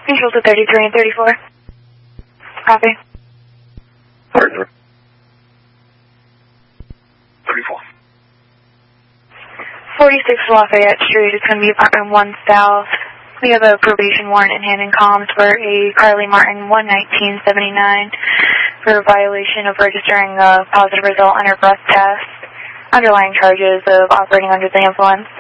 Visual to 33 and 34. Copy. 34. 46 Lafayette Street. It's going to be apartment 1 South. We have a probation warrant in hand and comms for a Carly Martin, 11979, for a violation of registering a positive result on her breath test. Underlying charges of operating under the influence.